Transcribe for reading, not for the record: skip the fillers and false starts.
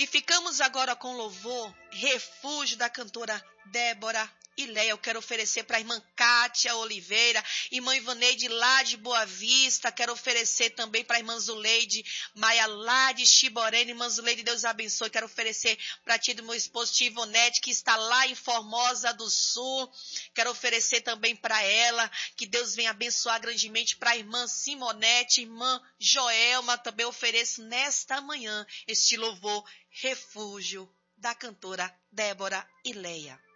E ficamos agora com louvor, Refúgio, da cantora Débora Ileia. Eu quero oferecer para a irmã Kátia Oliveira, irmã Ivaneide lá de Boa Vista. Quero oferecer também para a irmã Zuleide Maia lá de Chiborene. Irmã Zuleide, Deus abençoe. Quero oferecer para ti do meu esposo Tivonete, que está lá em Formosa do Sul. Quero oferecer também para ela, que Deus venha abençoar grandemente, para a irmã Simonete, irmã Joelma. Também ofereço nesta manhã este louvor, Refúgio, da cantora Débora Ileia.